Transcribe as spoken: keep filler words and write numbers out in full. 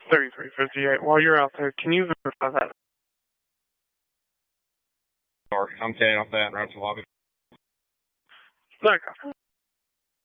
thirty-three fifty-eight. While you're out there, can you verify that? Sorry, I'm staying off that route to lobby. No, copy.